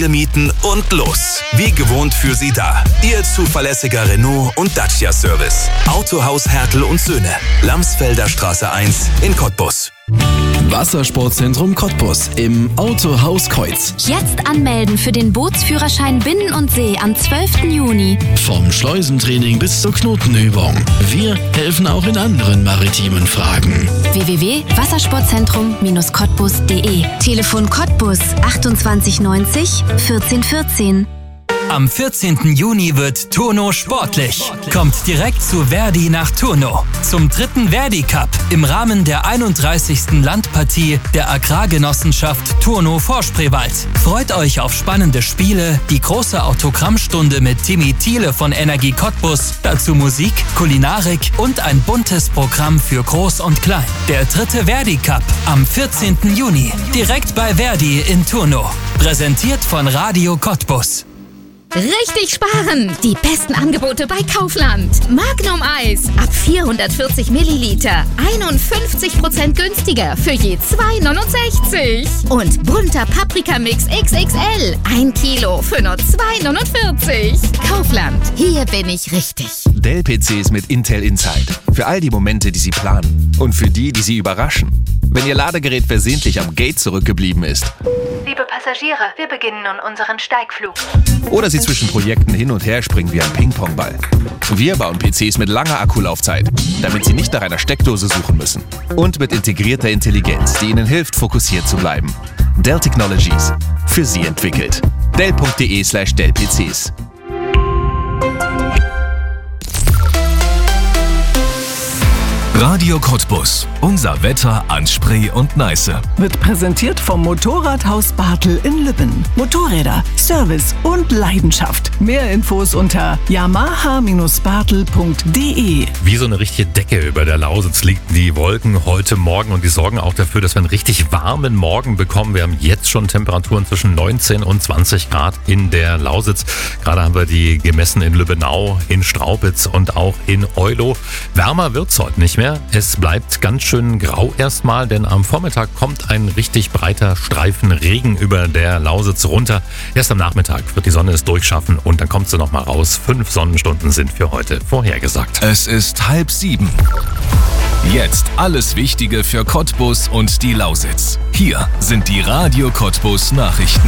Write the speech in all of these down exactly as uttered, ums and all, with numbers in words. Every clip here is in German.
mieten und los. Wie gewohnt für Sie da. Ihr zuverlässiger Renault und Dacia Service. Autohaus Hertel und Söhne. Lamsfelder Straße eins in Cottbus. Wassersportzentrum Cottbus im Autohaus Kreuz. Jetzt anmelden für den Bootsführerschein Binnen und See am zwölften Juni. Vom Schleusentraining bis zur Knotenübung. Wir helfen auch in anderen maritimen Fragen. w w w punkt wassersportzentrum cottbus punkt de. Telefon Cottbus achtundzwanzig neunzig vierzehn vierzehn. Am vierzehnten Juni wird Turno sportlich. Kommt direkt zu Verdi nach Turno. Zum dritten Verdi Cup im Rahmen der einunddreißigsten Landpartie der Agrargenossenschaft Turno Vorspreewald. Freut euch auf spannende Spiele, die große Autogrammstunde mit Timmy Thiele von Energie Cottbus, dazu Musik, Kulinarik und ein buntes Programm für Groß und Klein. Der dritte Verdi Cup am vierzehnten Juni, direkt bei Verdi in Turno. Präsentiert von Radio Cottbus. Richtig sparen! Die besten Angebote bei Kaufland. Magnum Eis ab vierhundertvierzig Milliliter. einundfünfzig Prozent günstiger für je zwei neunundsechzig. Und bunter Paprikamix X X L. ein Kilo für nur zwei neunundvierzig. Kaufland. Hier bin ich richtig. Dell-P Cs mit Intel Inside. Für all die Momente, die Sie planen. Und für die, die Sie überraschen. Wenn Ihr Ladegerät versehentlich am Gate zurückgeblieben ist. Liebe Passagiere, wir beginnen nun unseren Steigflug. Oder Sie zwischen Projekten hin und her springen wie ein Ping-Pong-Ball. Wir bauen P Cs mit langer Akkulaufzeit, damit Sie nicht nach einer Steckdose suchen müssen. Und mit integrierter Intelligenz, die Ihnen hilft, fokussiert zu bleiben. Dell Technologies. Für Sie entwickelt. dell punkt de slash dell P Cs. Radio Cottbus. Unser Wetter an Spree und Neiße. Wird präsentiert vom Motorradhaus Bartel in Lübben. Motorräder, Service und Leidenschaft. Mehr Infos unter yamaha Bindestrich bartel punkt de. Wie so eine richtige Decke über der Lausitz liegen die Wolken heute Morgen und die sorgen auch dafür, dass wir einen richtig warmen Morgen bekommen. Wir haben jetzt schon Temperaturen zwischen neunzehn und zwanzig Grad in der Lausitz. Gerade haben wir die gemessen in Lübbenau, in Straupitz und auch in Eulow. Wärmer wird's heute nicht mehr. Es bleibt ganz schön grau erstmal, denn am Vormittag kommt ein richtig breiter Streifen Regen über der Lausitz runter. Erst am Nachmittag wird die Sonne es durchschaffen und dann kommt sie nochmal raus. Fünf Sonnenstunden sind für heute vorhergesagt. Es ist halb sieben. Jetzt alles Wichtige für Cottbus und die Lausitz. Hier sind die Radio Cottbus Nachrichten.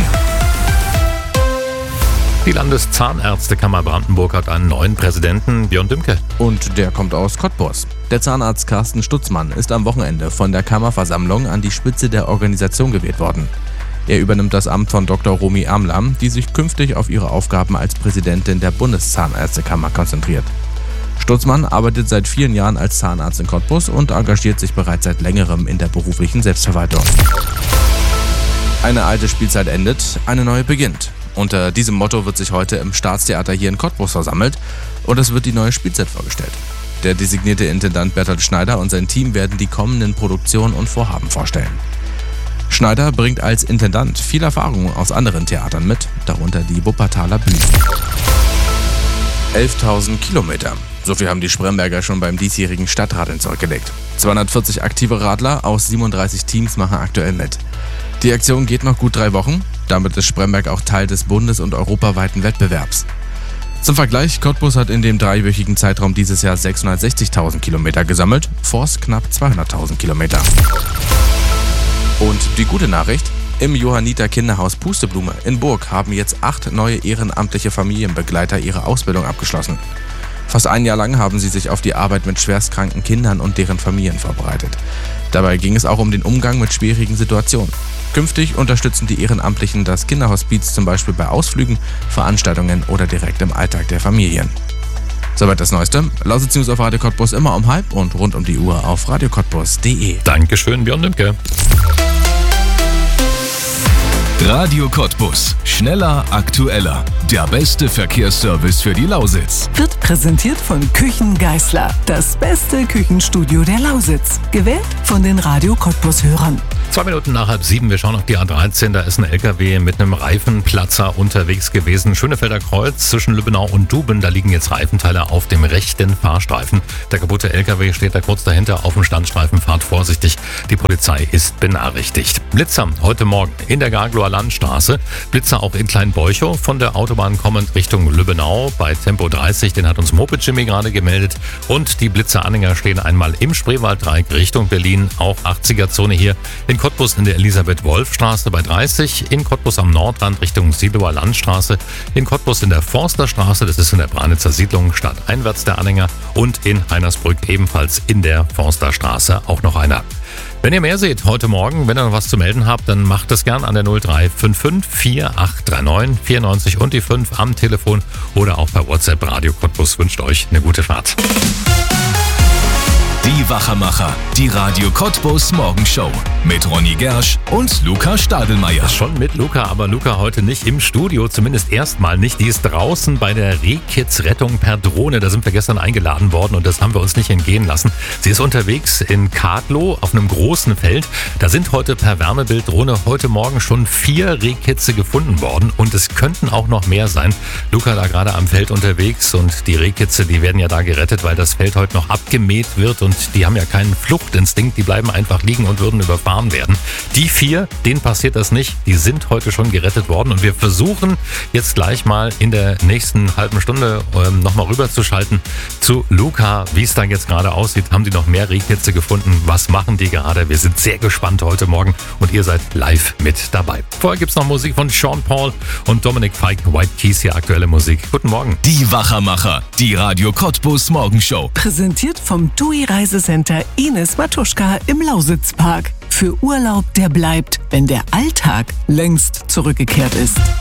Die Landeszahnärztekammer Brandenburg hat einen neuen Präsidenten, Björn Dümke. Und der kommt aus Cottbus. Der Zahnarzt Carsten Stutzmann ist am Wochenende von der Kammerversammlung an die Spitze der Organisation gewählt worden. Er übernimmt das Amt von Doktor Romy Ermler, die sich künftig auf ihre Aufgaben als Präsidentin der Bundeszahnärztekammer konzentriert. Stutzmann arbeitet seit vielen Jahren als Zahnarzt in Cottbus und engagiert sich bereits seit längerem in der beruflichen Selbstverwaltung. Eine alte Spielzeit endet, eine neue beginnt. Unter diesem Motto wird sich heute im Staatstheater hier in Cottbus versammelt und es wird die neue Spielzeit vorgestellt. Der designierte Intendant Bertolt Schneider und sein Team werden die kommenden Produktionen und Vorhaben vorstellen. Schneider bringt als Intendant viel Erfahrung aus anderen Theatern mit, darunter die Wuppertaler Bühne. elftausend Kilometer. So viel haben die Spremberger schon beim diesjährigen Stadtradeln zurückgelegt. zweihundertvierzig aktive Radler aus siebenunddreißig Teams machen aktuell mit. Die Aktion geht noch gut drei Wochen. Damit ist Spremberg auch Teil des bundes- und europaweiten Wettbewerbs. Zum Vergleich, Cottbus hat in dem dreiwöchigen Zeitraum dieses Jahr sechshundertsechzigtausend Kilometer gesammelt, Forst knapp zweihunderttausend Kilometer. Und die gute Nachricht: Im Johanniter Kinderhaus Pusteblume in Burg haben jetzt acht neue ehrenamtliche Familienbegleiter ihre Ausbildung abgeschlossen. Fast ein Jahr lang haben sie sich auf die Arbeit mit schwerstkranken Kindern und deren Familien vorbereitet. Dabei ging es auch um den Umgang mit schwierigen Situationen. Künftig unterstützen die Ehrenamtlichen das Kinderhospiz zum Beispiel bei Ausflügen, Veranstaltungen oder direkt im Alltag der Familien. Soweit das Neueste. Lausitz News auf Radio Cottbus immer um halb und rund um die Uhr auf radio cottbus punkt de. Dankeschön, Björn Dümke. Radio Cottbus. Schneller, aktueller. Der beste Verkehrsservice für die Lausitz. Wird präsentiert von Küchen Geißler. Das beste Küchenstudio der Lausitz. Gewählt von den Radio Cottbus-Hörern. Zwei Minuten nach halb sieben, wir schauen auf die A dreizehn, da ist ein L K W mit einem Reifenplatzer unterwegs gewesen. Schönefelder Kreuz zwischen Lübbenau und Duben, da liegen jetzt Reifenteile auf dem rechten Fahrstreifen. Der kaputte L K W steht da kurz dahinter auf dem Standstreifen, fahrt vorsichtig, die Polizei ist benachrichtigt. Blitzer heute Morgen in der Gagloer Landstraße, Blitzer auch in Kleinbeuchow, von der Autobahn kommend Richtung Lübbenau bei Tempo dreißig, den hat uns Moped Jimmy gerade gemeldet. Und die Blitzeranhänger stehen einmal im Spreewalddreieck Richtung Berlin, auch achtziger-Zone hier in Cottbus in der Elisabeth-Wolf-Straße bei dreißig, in Cottbus am Nordrand Richtung Siedlower Landstraße, in Cottbus in der Forsterstraße, das ist in der Branitzer Siedlung stadteinwärts der Anhänger, und in Heinersbrück ebenfalls in der Forsterstraße auch noch einer. Wenn ihr mehr seht heute Morgen, wenn ihr noch was zu melden habt, dann macht es gern an der null drei fünf fünf vier acht drei neun vier neun und die fünf am Telefon oder auch per WhatsApp. Radio Cottbus wünscht euch eine gute Fahrt. Die Wachermacher, die Radio Cottbus Morgenshow mit Ronny Gersch und Luca Stadelmeier. Schon mit Luca, aber Luca heute nicht im Studio, zumindest erstmal nicht. Die ist draußen bei der Rehkitzrettung per Drohne. Da sind wir gestern eingeladen worden und das haben wir uns nicht entgehen lassen. Sie ist unterwegs in Kadlow auf einem großen Feld. Da sind heute per Wärmebilddrohne heute Morgen schon vier Rehkitze gefunden worden und es könnten auch noch mehr sein. Luca da gerade am Feld unterwegs und die Rehkitze, die werden ja da gerettet, weil das Feld heute noch abgemäht wird und die haben ja keinen Fluchtinstinkt, die bleiben einfach liegen und würden überfahren werden. Die vier, denen passiert das nicht, die sind heute schon gerettet worden und wir versuchen jetzt gleich mal in der nächsten halben Stunde ähm, nochmal rüberzuschalten zu Luca, wie es da jetzt gerade aussieht. Haben die noch mehr Rehkitze gefunden? Was machen die gerade? Wir sind sehr gespannt heute Morgen und ihr seid live mit dabei. Vorher gibt es noch Musik von Sean Paul und Dominik Feig, White Keys, hier aktuelle Musik. Guten Morgen. Die Wachermacher, die Radio Cottbus Morgenshow. Präsentiert vom T U I Reisecenter Ines Matuschka im Lausitzpark. Für Urlaub, der bleibt, wenn der Alltag längst zurückgekehrt ist.